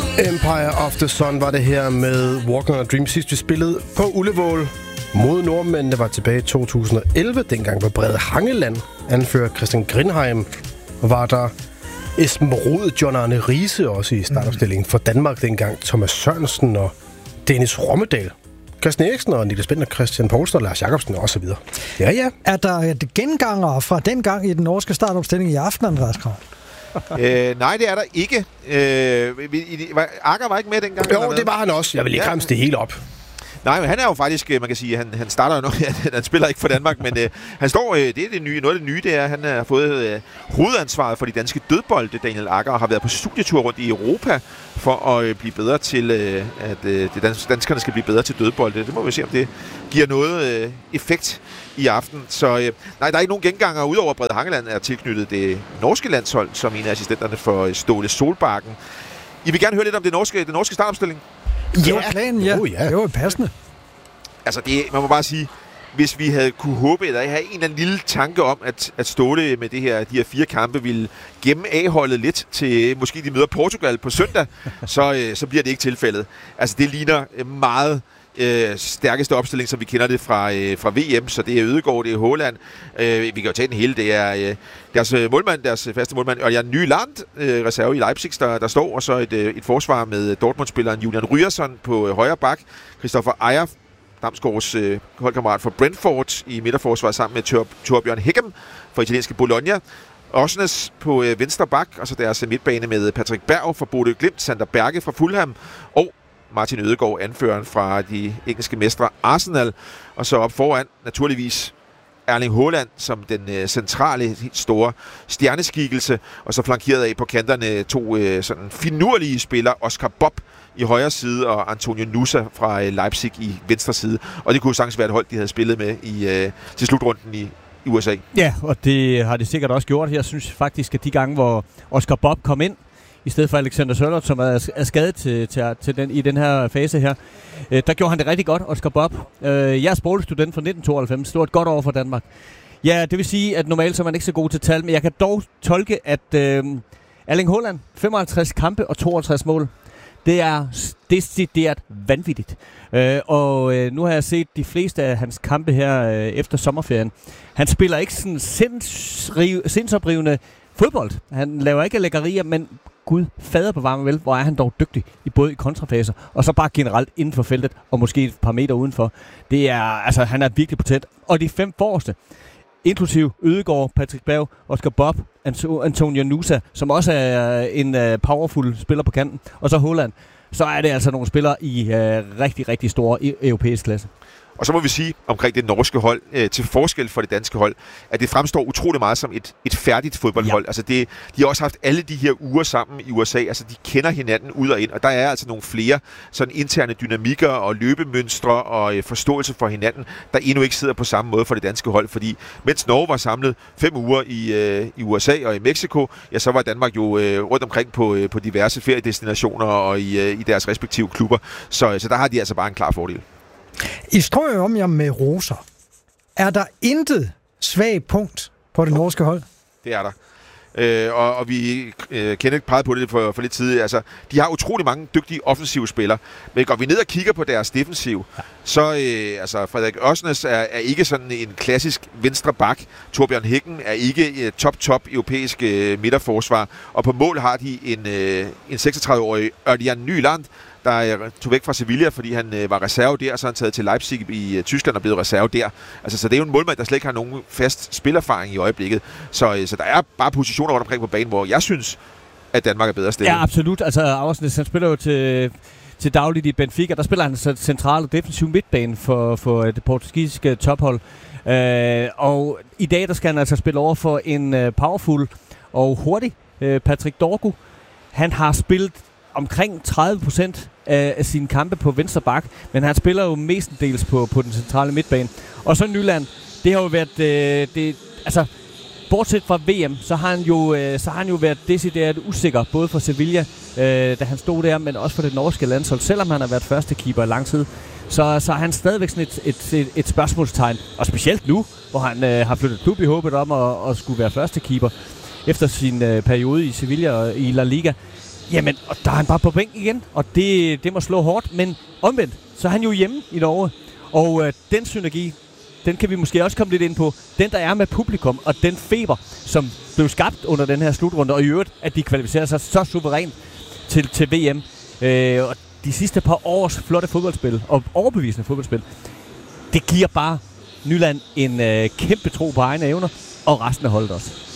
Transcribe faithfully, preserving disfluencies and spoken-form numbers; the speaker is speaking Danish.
Empire of the Sun var det her med Walking on a Dream. Sidst vi spillede på Ullevål mod nordmændene var tilbage i to tusind og elleve. Dengang var Brede Hangeland anfører Christian Grindheim. Var der Esben Rod, John Arne Riise også i startopstillingen for Danmark dengang. Thomas Sørensen og Dennis Rommedal. Christian Eriksen og Niklas Bender, Christian Poulsen og Lars Jacobsen og så videre. Ja, ja. Er der gengangere fra den gang i den norske startopstilling i aften, Andreas Krav? øh, nej, det er der ikke. Øh, Akker var ikke med dengang? Jo, det var han også. Jeg vil ikke ramse det hele op. Nej, men han er jo faktisk, man kan sige, han, han starter jo nok, han spiller ikke for Danmark, men øh, han står, øh, det er det nye, noget af det nye, det er, at han har fået øh, hovedansvaret for de danske dødbolde, Daniel Akker, og har været på studietur rundt i Europa for at øh, blive bedre til, øh, at øh, de dans, danskerne skal blive bedre til dødbolde. Det må vi se, om det giver noget øh, effekt i aften. Så øh, nej, der er ikke nogen genganger, udover Brede Hangeland er tilknyttet det norske landshold, som en af assistenterne for Ståle Solbakken. I vil gerne høre lidt om det norske, det norske startopstilling? Det var planen, ja. Oh, ja. Det var passende. Altså, det, man må bare sige, hvis vi havde kunne håbe, eller have en eller anden lille tanke om, at, at Ståle med det her, de her fire kampe ville gemme A-holdet lidt til, måske de møder Portugal på søndag, så, øh, så bliver det ikke tilfældet. Altså, det ligner meget øh, stærkeste opstilling, som vi kender det fra, øh, fra V M, så det er Ødegaard, det er Haaland. Øh, vi kan jo tage den hele, det er øh, deres målmand, deres faste målmand, og Jan Nyland, øh, reserve i Leipzig, der, der står, og så et, øh, et forsvar med Dortmund-spilleren Julian Ryerson på øh, højre bak, Christopher Ejer, Damsgaards øh, holdkammerat for Brentford i midterforsvar sammen med Tor- Torbjørn Hækkem for italienske Bologna. Osnes på øh, venstre bak, og så deres midtbane med Patrick Berg fra Bodø Glimt, Sander Berge fra Fulham og Martin Ødegaard, anføreren fra de engelske mestre Arsenal. Og så op foran naturligvis Erling Haaland som den øh, centrale, helt store stjerneskikkelse, og så flankeret af på kanterne to øh, sådan finurlige spillere, Oscar Bob i højre side og Antonio Nusa fra øh, Leipzig i venstre side. Og det kunne sagtens være et hold, de havde spillet med i, øh, til slutrunden i, i U S A. Ja, og det har det sikkert også gjort. Jeg synes faktisk, at de gange, hvor Oscar Bob kom ind, i stedet for Alexander Sørloth, som er, er skadet til, til, til den, i den her fase her, øh, der gjorde han det rigtig godt, Oscar Bob. Øh, jeg er sportsstudent fra nitten tooghalvfems, det var et godt år for Danmark. Ja, det vil sige, at normalt så er man ikke så god til tal, men jeg kan dog tolke, at øh, Erling Haaland, femoghalvtreds kampe og tooghalvtreds mål, det er decideret vanvittigt. Øh, og øh, nu har jeg set de fleste af hans kampe her øh, efter sommerferien. Han spiller ikke sådan sindsriv, sindsoprivende fodbold. Han laver ikke lækkerier, men Gud fader på varme vel, hvor er han dog dygtig i både i kontrafaser og så bare generelt inden for feltet og måske et par meter udenfor. Det er altså han er virkelig potent. Og de fem forreste, inklusiv Ødegaard, Patrick Berg, Oscar Bob, Anto- Antonio Nusa, som også er en uh, powerful spiller på kanten, og så Haaland, så er det altså nogle spillere i uh, rigtig, rigtig store e- europæisk klasse. Og så må vi sige omkring det norske hold, øh, til forskel for det danske hold, at det fremstår utrolig meget som et, et færdigt fodboldhold. Ja. Altså det, de har også haft alle de her uger sammen i U S A, altså de kender hinanden ud og ind, og der er altså nogle flere sådan interne dynamikker og løbemønstre og øh, forståelse for hinanden, der endnu ikke sidder på samme måde for det danske hold, fordi mens Norge var samlet fem uger i, øh, i U S A og i Mexico, ja, så var Danmark jo øh, rundt omkring på, øh, på diverse feriedestinationer og i, øh, i deres respektive klubber, så, så der har de altså bare en klar fordel. I strøger om jer med roser. Er der intet svagt punkt på det norske hold? Det er der. Øh, og, og vi øh, kender ikke peget på det for, for lidt tid. Altså, de har utrolig mange dygtige offensive spillere. Men går vi ned og kigger på deres defensiv, så øh, altså, Frederik Osnes er, er ikke sådan en klassisk venstre bak. Torbjørn Hækken er ikke øh, top-top europæisk øh, midterforsvar. Og på mål har de en, øh, en seksogtredive-årig Ørjan Nyland, der tog væk fra Sevilla, fordi han øh, var reserve der, og så han taget til Leipzig i øh, Tyskland og blevet reserve der. Altså, så det er jo en målmand, der slet ikke har nogen fast spillerfaring i øjeblikket. Så, øh, så der er bare positioner rundt omkring på banen, hvor jeg synes, at Danmark er bedre stillet. Ja, absolut. Altså, Aursnes, han spiller jo til, til dagligt i Benfica. Der spiller han så central og defensiv midtbane for, for det portugisiske tophold. Øh, og i dag, der skal han altså spille over for en uh, powerful og hurtig uh, Patrick Dorgu. Han har spillet omkring tredive procent af, af sine kampe på venstre bak, men han spiller jo mestendels på, på den centrale midtbane. Og så Nyland, det har jo været, øh, det, altså, bortset fra V M, så har han jo, øh, så har han jo været decideret usikker, både for Sevilla, øh, da han stod der, men også for det norske landshold. Selvom han har været første keeper i lang tid, så, så er han stadigvæk sådan et, et, et, et spørgsmålstegn. Og specielt nu, hvor han øh, har flyttet klub i håbet om at, at skulle være første keeper efter sin øh, periode i Sevilla og i La Liga. Jamen, og der er han bare på bænk igen, og det, det må slå hårdt, men omvendt, så er han jo hjemme i Norge. Og øh, den synergi, den kan vi måske også komme lidt ind på. Den, der er med publikum, og den feber, som blev skabt under den her slutrunde, og i øvrigt, at de kvalificerer sig så suverænt til, til V M. Øh, og de sidste par års flotte fodboldspil, og overbevisende fodboldspil, det giver bare Nyland en øh, kæmpe tro på egne evner, og resten af holdet også.